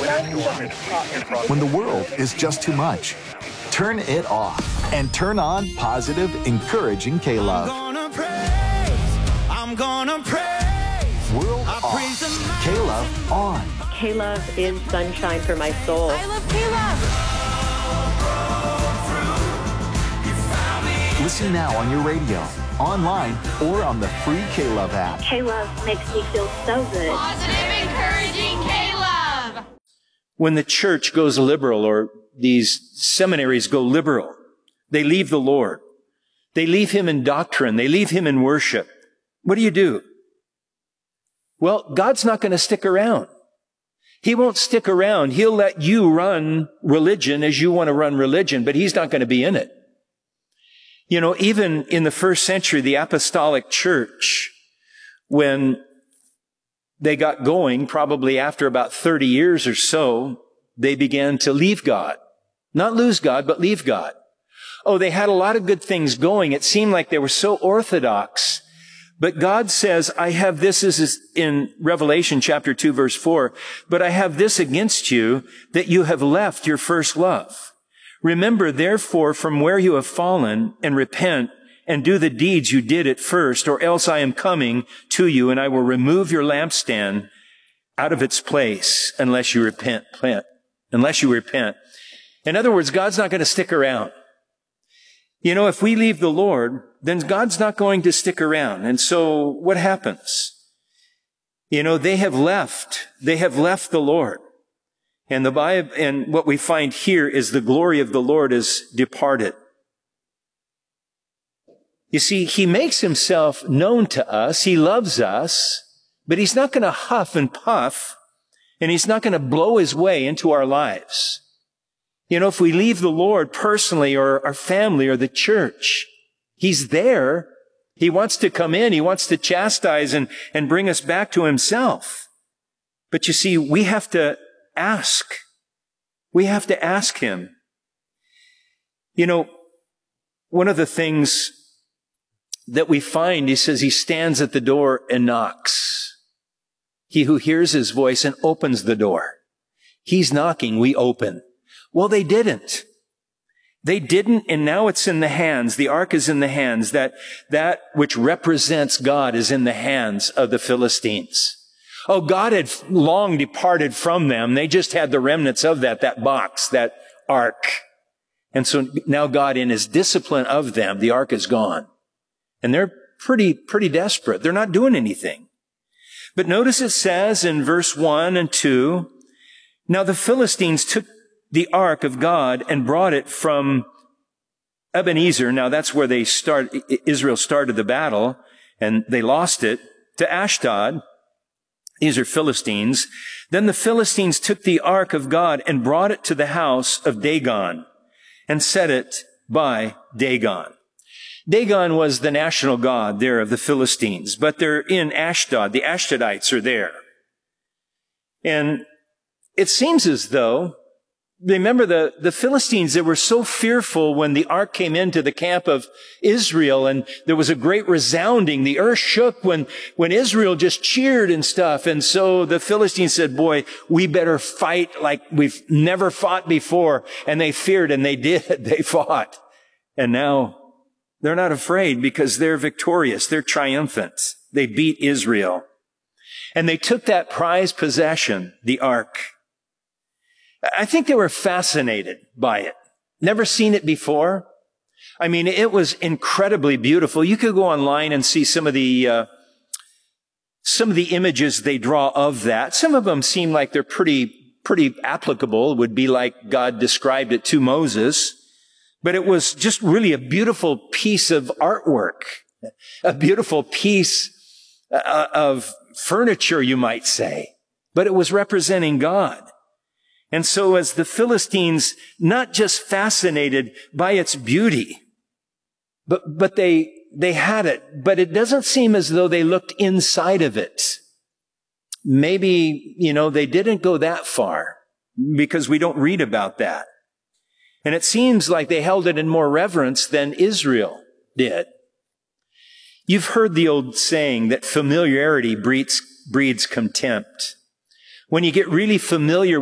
When the world is just too much, turn it off and turn on positive, encouraging K-Love. I'm gonna praise. World off, K-Love on. K-Love is sunshine for my soul. I love K-Love. Listen now on your radio, online, or on the free K-Love app. K-Love makes me feel so good. Positive, encouraging K-Love. When the church goes liberal, or these seminaries go liberal, they leave the Lord. They leave him in doctrine. They leave him in worship. What do? Well, God's not going to stick around. He won't stick around. He'll let you run religion as you want to run religion, but he's not going to be in it. You know, even in the first century, the apostolic church, when they got going, probably after about 30 years or so, they began to leave God. Not lose God, but leave God. Oh, they had a lot of good things going. It seemed like they were so orthodox. But God says, I have this is in Revelation chapter 2, verse 4, but I have this against you, that you have left your first love. Remember, therefore, from where you have fallen, and repent, and do the deeds you did at first, or else I am coming to you, and I will remove your lampstand out of its place, unless you repent. Unless you repent. In other words, God's not going to stick around. You know, if we leave the Lord, then God's not going to stick around. And so what happens? You know, they have left the Lord. And the Bible, and what we find here is the glory of the Lord is departed. You see, he makes himself known to us. He loves us, but he's not going to huff and puff, and he's not going to blow his way into our lives. You know, if we leave the Lord personally, or our family, or the church, he's there. He wants to come in. He wants to chastise and bring us back to himself. But you see, we have to ask. We have to ask him. You know, one of the things that we find, he says he stands at the door and knocks. He who hears his voice and opens the door. He's knocking, we open. Well, they didn't. They didn't, and now it's in the hands. The ark is in the hands. That which represents God is in the hands of the Philistines. Oh, God had long departed from them. They just had the remnants of that box, that ark. And so now God, in his discipline of them, the ark is gone. And they're pretty desperate. They're not doing anything. But notice it says in verse 1 and 2, now the Philistines took the ark of God and brought it from Ebenezer. Now that's where Israel started the battle, and they lost it, to Ashdod. These are Philistines. Then the Philistines took the ark of God and brought it to the house of Dagon and set it by Dagon. Dagon was the national god there of the Philistines, but they're in Ashdod. The Ashdodites are there. And it seems as though, remember the Philistines, they were so fearful when the ark came into the camp of Israel, and there was a great resounding. The earth shook when Israel just cheered and stuff. And so the Philistines said, boy, we better fight like we've never fought before. And they feared, and they did. They fought. And now they're not afraid because they're victorious. They're triumphant. They beat Israel. And they took that prized possession, the ark. I think they were fascinated by it. Never seen it before. I mean, it was incredibly beautiful. You could go online and see some of the images they draw of that. Some of them seem like they're pretty applicable. It would be like God described it to Moses. But it was just really a beautiful piece of artwork, a beautiful piece of furniture, you might say. But it was representing God. And so as the Philistines, not just fascinated by its beauty, but they had it, but it doesn't seem as though they looked inside of it. Maybe, they didn't go that far because we don't read about that. And it seems like they held it in more reverence than Israel did. You've heard the old saying that familiarity breeds contempt. When you get really familiar